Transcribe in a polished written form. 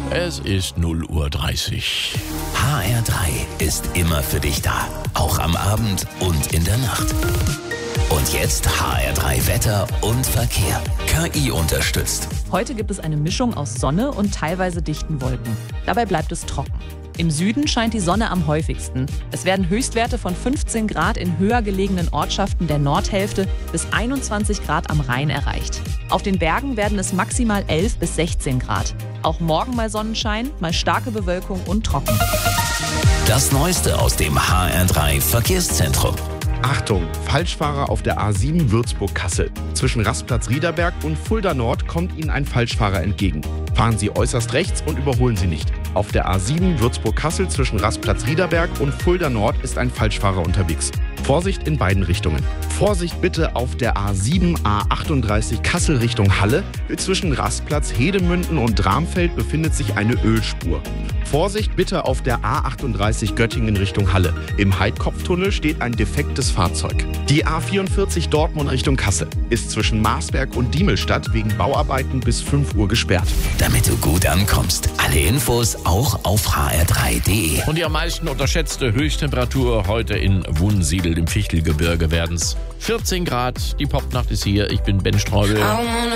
Es ist 0:30 Uhr. HR3 ist immer für dich da. Auch am Abend und in der Nacht. Und jetzt HR3 Wetter und Verkehr. KI unterstützt. Heute gibt es eine Mischung aus Sonne und teilweise dichten Wolken. Dabei bleibt es trocken. Im Süden scheint die Sonne am häufigsten. Es werden Höchstwerte von 15 Grad in höher gelegenen Ortschaften der Nordhälfte bis 21 Grad am Rhein erreicht. Auf den Bergen werden es maximal 11 bis 16 Grad. Auch morgen mal Sonnenschein, mal starke Bewölkung und trocken. Das Neueste aus dem HR3 Verkehrszentrum. Achtung, Falschfahrer auf der A7 Würzburg-Kassel. Zwischen Rastplatz Riederberg und Fulda Nord kommt Ihnen ein Falschfahrer entgegen. Fahren Sie äußerst rechts und überholen Sie nicht. Auf der A7 Würzburg-Kassel zwischen Rastplatz Riederberg und Fulda Nord ist ein Falschfahrer unterwegs. Vorsicht in beiden Richtungen. Vorsicht bitte auf der A7 A38 Kassel Richtung Halle. Zwischen Rastplatz Hedemünden und Bramfeld befindet sich eine Ölspur. Vorsicht bitte auf der A38 Göttingen Richtung Halle. Im Heidkopftunnel steht ein defektes Fahrzeug. Die A44 Dortmund Richtung Kassel ist zwischen Marsberg und Diemelstadt wegen Bauarbeiten bis 5 Uhr gesperrt. Damit du gut ankommst. Alle Infos auch auf hr3.de. Und die am meisten unterschätzte Höchsttemperatur heute in Wunsiedel im Fichtelgebirge werden es 14 Grad. Die Popnacht ist hier. Ich bin Ben Streubel.